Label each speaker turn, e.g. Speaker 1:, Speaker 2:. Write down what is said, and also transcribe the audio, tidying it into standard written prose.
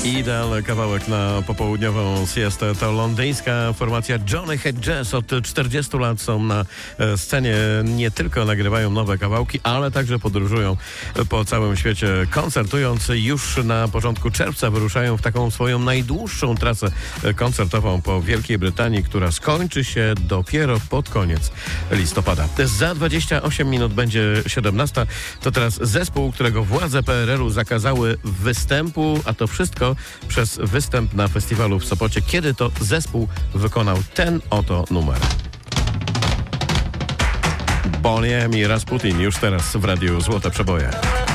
Speaker 1: Idealny kawałek na popołudniową siestę. To londyńska formacja Johnny Head Jazz. Od 40 lat są na scenie. Nie tylko nagrywają nowe kawałki, ale także podróżują po całym świecie, koncertując. Już na początku czerwca wyruszają w taką swoją najdłuższą trasę koncertową po Wielkiej Brytanii, która skończy się dopiero pod koniec listopada. Za 28 minut będzie 17. To teraz zespół, którego władze PRL-u zakazały występu, a to wszystko przez występ na festiwalu w Sopocie, kiedy to zespół wykonał ten oto numer. Boniem i Rasputin już teraz w Radiu Złote Przeboje.